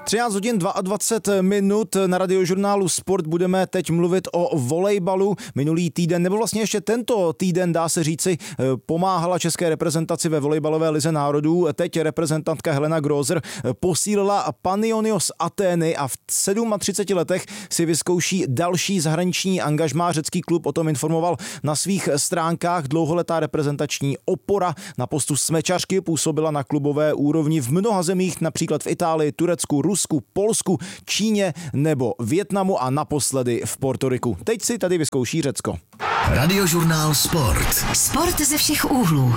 13 hodin 22 minut na Radiožurnálu Sport budeme teď mluvit o volejbalu. Minulý týden, nebo vlastně ještě tento týden, dá se říci, pomáhala české reprezentaci ve volejbalové lize národů. Teď reprezentantka Helena Grozer posílila Panionios Atény a v 37 letech si vyzkouší další zahraniční angažmá. Řecký klub o tom informoval na svých stránkách. Dlouholetá reprezentační opora na postu smečařky působila na klubové úrovni v mnoha zemích, například v Itálii, Turecku, Rusku, Polsku, Číně nebo Vietnamu a naposledy v Portoriku. Teď si tady vyzkouší Řecko. Radiožurnál Sport. Sport ze všech úhlů.